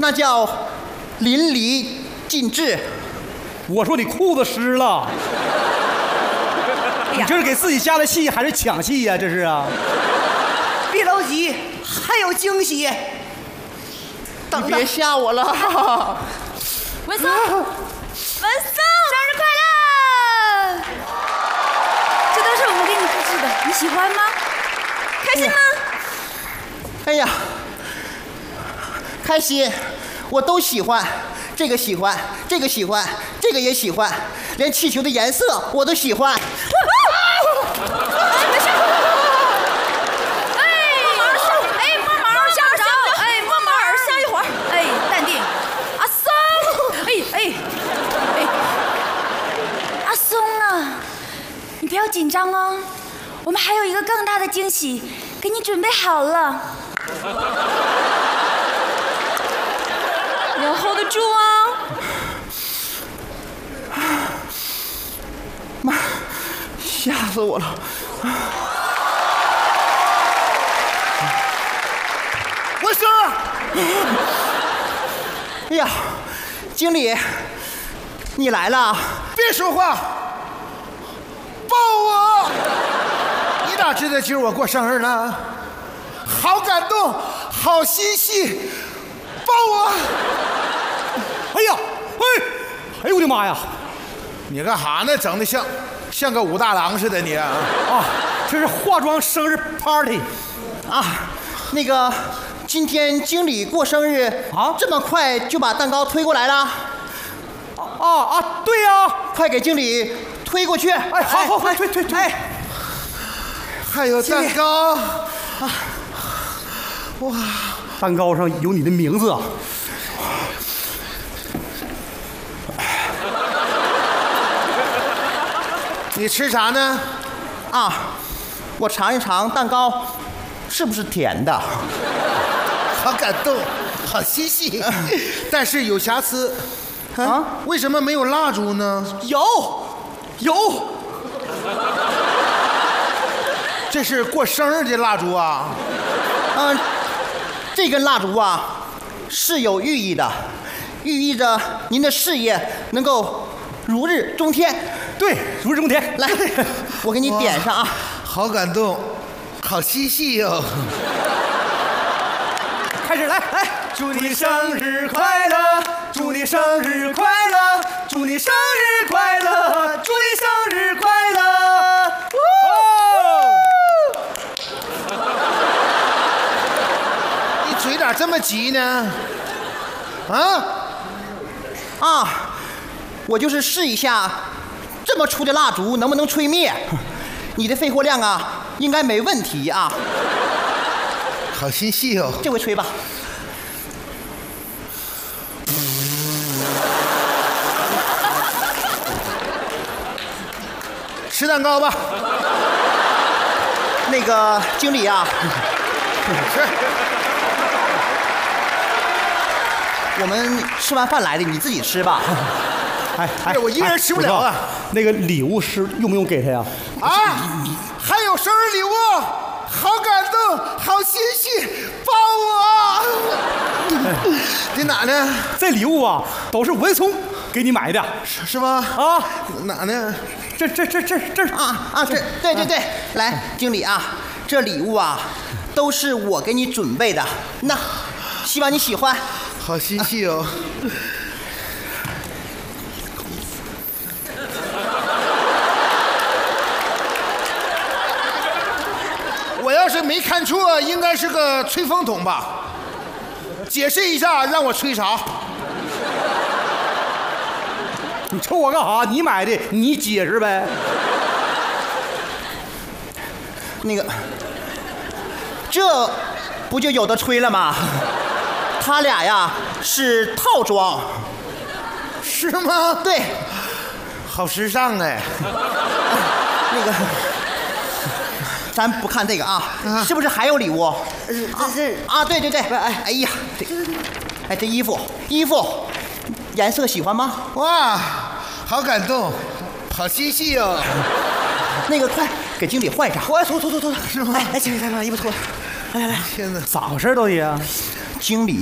那叫淋漓尽致。 我说你裤子湿了。你这是给自己加的戏还是抢戏呀？这是啊！ 别着急，还有惊喜。 你别吓我了。 文松，生日快乐！这都是我们给你布置的，你喜欢吗？开心吗？ 哎呀，开心，我都喜欢，这个喜欢，这个喜欢，这个也喜欢，连气球的颜色我都喜欢。 不要紧张哦，我们还有一个更大的惊喜给你准备好了，你要 hold 得住哦。 妈，吓死我了！ 我说， 哎呀，经理，你来了！ 别说话。抱我！你哪知道今儿我过生日呢？好感动，好欣喜！抱我！ 哎呀，哎呦我的妈呀！ 你干哈呢？整的像个武大郎似的你啊！ 啊，这是化妆生日 party 啊！那个，今天经理过生日啊，这么快就把蛋糕推过来了？ 对呀， 快给经理推过去！ 哎，好，快推！ 哎， 还有蛋糕啊！ 哇，蛋糕上有你的名字啊！ 你吃啥呢？ 啊，我尝一尝蛋糕是不是甜的？ 好感动，好欣喜，但是有瑕疵。 啊？ 为什么没有蜡烛呢？ 有。 这是过生日的蜡烛啊？ 这根蜡烛啊是有寓意的，寓意着您的事业能够如日中天。 对，如日中天。 来，我给你点上啊！ 好感动，好嬉戏哟！ 开始来，祝你生日快乐，祝你生日快乐，祝你生日快乐，祝你生日快乐！ 你嘴咋这么急呢？ 我就是试一下，这么粗的蜡烛能不能吹灭？你的肺活量啊，应该没问题啊。 好心细哦， 这回吹吧。 吃蛋糕吧。 那个经理啊， 是。 我们吃完饭来的，你自己吃吧。 哎，我一个人吃不了啊。 那个礼物是用不用给他呀？ 还有生日礼物，好感动，好欣喜，抱我！在哪呢？ 这礼物啊，都是文松给你买的， 是吗？ 啊， 哪呢？ 这对，来，经理啊，这礼物啊，都是我给你准备的，那希望你喜欢。 好欣喜哦。我要是没看错，应该是个吹风筒吧？解释一下，让我吹啥？ 你瞅我干啥？你买的，你解释呗。 那个，这不就有的吹了吗？他俩呀是套装， 是吗？ 对， 好时尚哎。 那个。咱不看这个啊，是不是还有礼物？ 这啊，对，哎呀，这衣服颜色喜欢吗？ 哇，好感动，好欣喜哟！ 那个快给经理换一张， 我脱，是吗？ 来，经理，来把衣服脱了，来， 天哪， 咋回事都爷？ 经理